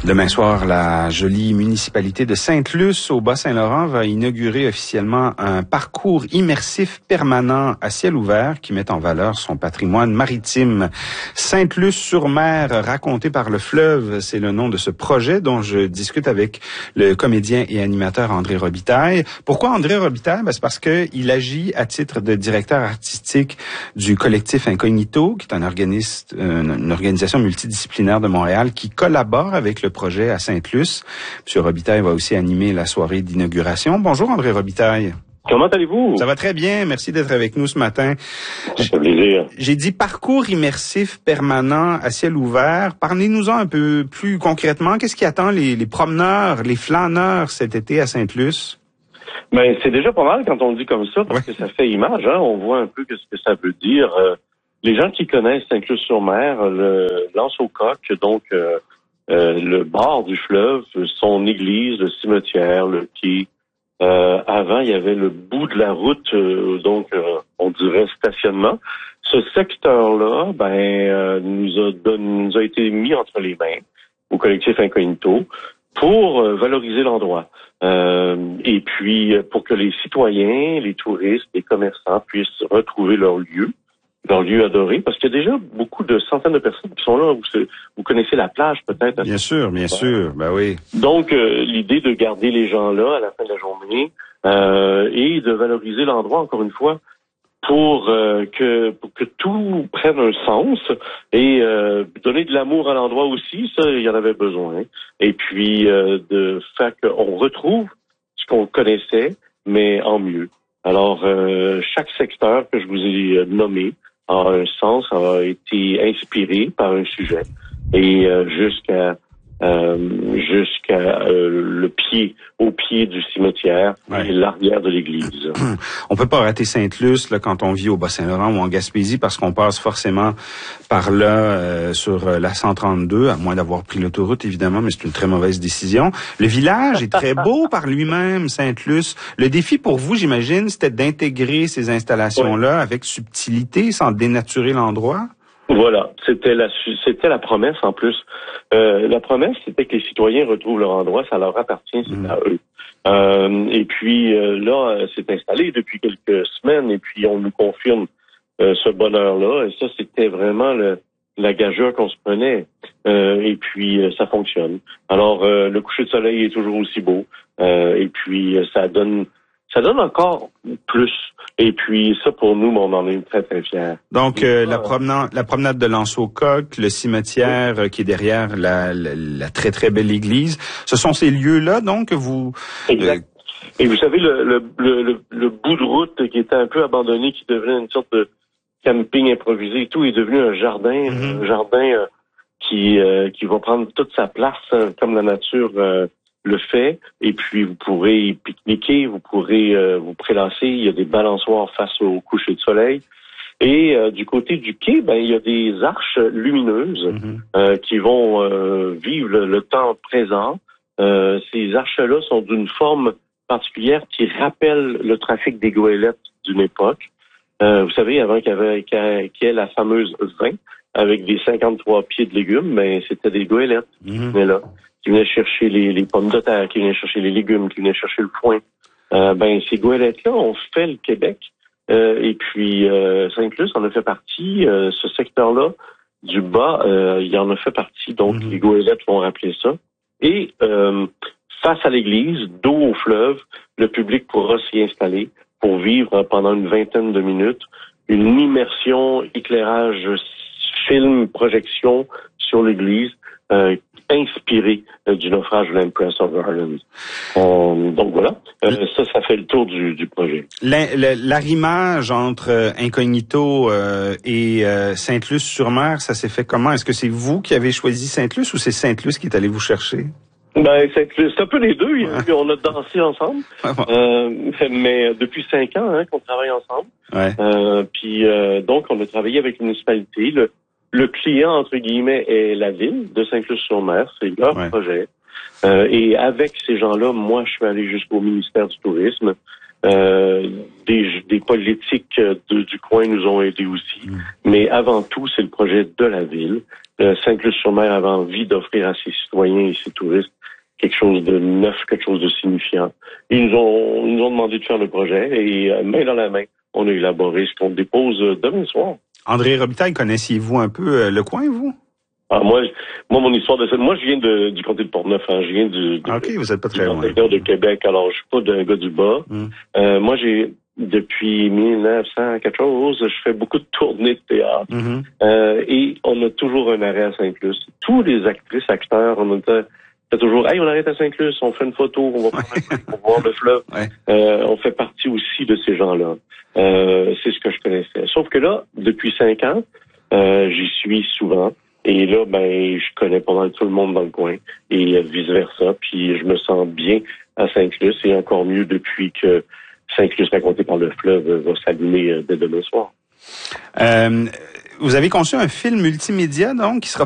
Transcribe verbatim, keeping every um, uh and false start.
Demain soir, la jolie municipalité de Sainte-Luce au Bas-Saint-Laurent va inaugurer officiellement un parcours immersif permanent à ciel ouvert qui met en valeur son patrimoine maritime. Sainte-Luce-sur-Mer, raconté par le fleuve, c'est le nom de ce projet dont je discute avec le comédien et animateur André Robitaille. Pourquoi André Robitaille? Ben, c'est parce qu'il agit à titre de directeur artistique du collectif Incognito, qui est un organisme, une organisation multidisciplinaire de Montréal qui collabore avec le projet à Sainte-Luce. Monsieur Robitaille va aussi animer la soirée d'inauguration. Bonjour André Robitaille. Comment allez-vous? Ça va très bien. Merci d'être avec nous ce matin. Ça fait plaisir. J'ai dit parcours immersif permanent à ciel ouvert. Parlez-nous-en un peu plus concrètement. Qu'est-ce qui attend les, les promeneurs, les flâneurs cet été à Sainte-Luce? Ben, c'est déjà pas mal quand on le dit comme ça, parce ouais. que ça fait image, hein. On voit un peu ce que ça veut dire. Euh, les gens qui connaissent Sainte-Luce-sur-Mer, le L'Anse-aux-Coques, donc euh, euh, le bord du fleuve, son église, le cimetière, le quai. Euh, avant, il y avait le bout de la route, euh, donc euh, on dirait stationnement. Ce secteur-là, ben, euh, nous a donné, nous a été mis entre les mains au collectif Incognito pour euh, valoriser l'endroit. Euh, et puis, pour que les citoyens, les touristes, les commerçants puissent retrouver leur lieu, leur lieu adoré, parce qu'il y a déjà beaucoup de centaines de personnes qui sont là. Vous, vous connaissez la plage, peut-être? Bien sûr, bien sûr, ben oui. Donc, euh, l'idée de garder les gens là à la fin de la journée euh, et de valoriser l'endroit, encore une fois, pour, euh, que, pour que tout prenne un sens et euh, donner de l'amour à l'endroit aussi, ça, il y en avait besoin. Et puis, euh, de faire qu'on retrouve ce qu'on connaissait, mais en mieux. Alors, euh, chaque secteur que je vous ai nommé a un sens, a été inspiré par un sujet. Et euh, jusqu'à euh, jusqu'à euh, le pied, au pied du cimetière ouais. et l'arrière de l'église. On peut pas rater Sainte-Luce là quand on vit au Bas-Saint-Laurent ou en Gaspésie parce qu'on passe forcément par là euh, sur la cent trente-deux, à moins d'avoir pris l'autoroute évidemment, mais c'est une très mauvaise décision. Le village est très beau par lui-même, Sainte-Luce. Le défi pour vous, j'imagine, c'était d'intégrer ces installations-là ouais. avec subtilité, sans dénaturer l'endroit. Voilà, c'était la c'était la promesse en plus. Euh, la promesse, c'était que les citoyens retrouvent leur endroit, ça leur appartient, c'est mmh. à eux. Euh, et puis euh, là, c'est installé depuis quelques semaines, et puis on nous confirme euh, ce bonheur-là. Et ça, c'était vraiment le, la gageure qu'on se prenait. Euh, et puis euh, ça fonctionne. Alors euh, le coucher de soleil est toujours aussi beau. Euh, et puis euh, ça donne ça donne encore plus. Et puis ça, pour nous, on en est très, très fiers. Donc, euh, la, promenade, la promenade de L'Anse-aux-Coques, le cimetière oui. euh, qui est derrière la, la, la très, très belle église, ce sont ces lieux-là, donc, que vous... Exact. Euh... Et vous savez, le, le, le, le bout de route qui était un peu abandonné, qui devenait une sorte de camping improvisé et tout, est devenu un jardin, mm-hmm. un jardin euh, qui, euh, qui va prendre toute sa place, euh, comme la nature... Euh, le fait, et puis vous pourrez pique-niquer, vous pourrez euh, vous prélasser, il y a des balançoires face au coucher de soleil. Et euh, du côté du quai, ben il y a des arches lumineuses mm-hmm. euh, qui vont euh, vivre le, le temps présent. Euh, ces arches-là sont d'une forme particulière qui rappelle le trafic des goélettes d'une époque. Euh, vous savez, avant qu'il y avait qu'il y ait la fameuse vingt avec des cinquante-trois pieds de légumes, ben c'était des goélettes mm-hmm. mais là. qui venaient chercher les, les pommes de terre, qui venaient chercher les légumes, qui venaient chercher le foin. Euh, ben, ces goélettes-là ont fait le Québec. Euh, et puis, euh, Sainte-Luce en a fait partie. Euh, ce secteur-là, du bas, euh, il en a fait partie. Donc, mm-hmm. les goélettes vont rappeler ça. Et euh, face à l'église, dos au fleuve, le public pourra s'y installer pour vivre pendant une vingtaine de minutes une immersion, éclairage, film, projection sur l'église, euh, inspiré euh, du naufrage de l'Empress of Ireland. On, donc voilà, euh, ça, ça fait le tour du, du projet. L'arrimage entre euh, Incognito euh, et euh, Sainte-Luce-sur-Mer, ça s'est fait comment? Est-ce que c'est vous qui avez choisi Sainte-Luce ou c'est Sainte-Luce qui est allé vous chercher? Ben, c'est, c'est un peu les deux. Ouais. Puis on a dansé ensemble, euh, mais depuis cinq ans hein, qu'on travaille ensemble. Ouais. Euh, puis euh, donc, on a travaillé avec la municipalité. Le, le client, entre guillemets, est la ville de Sainte-Luce-sur-Mer. C'est leur ouais. projet. Euh, et avec ces gens-là, moi, je suis allé jusqu'au ministère du Tourisme. Euh, des, des politiques de, du coin nous ont aidés aussi. Mmh. Mais avant tout, c'est le projet de la ville. euh, Sainte-Luce-sur-Mer avait envie d'offrir à ses citoyens et ses touristes quelque chose de neuf, quelque chose de signifiant. Ils nous ont, ils nous ont demandé de faire le projet et euh, main dans la main, on a élaboré ce qu'on dépose demain soir. André Robitaille, connaissiez-vous un peu le coin, vous? Ah, moi, moi, mon histoire de moi, je viens de, du comté de Portneuf, hein. Je viens du, du, OK, vous êtes pas très du loin. secteur de Québec, alors je suis pas d'un gars du bas. Mm. Euh, moi, j'ai, depuis mille neuf cents quelque chose, je fais beaucoup de tournées de théâtre. Mm-hmm. Euh, et on a toujours un arrêt à Sainte-Luce. Tous les actrices, acteurs, on a fait toujours, hey, on arrête à Sainte-Luce, on fait une photo, on va prendre un truc pour voir le fleuve. Ouais. Euh, on fait partie aussi de ces gens-là. Euh, c'est ce que je connaissais. Sauf que là, depuis cinq ans, euh, j'y suis souvent. Et là, ben, je connais pas mal tout le monde dans le coin et vice-versa. Puis je me sens bien à Sainte-Luce et encore mieux depuis que Sainte-Luce racontée par le fleuve va s'allumer dès demain soir. Euh, vous avez conçu un film multimédia, donc, qui sera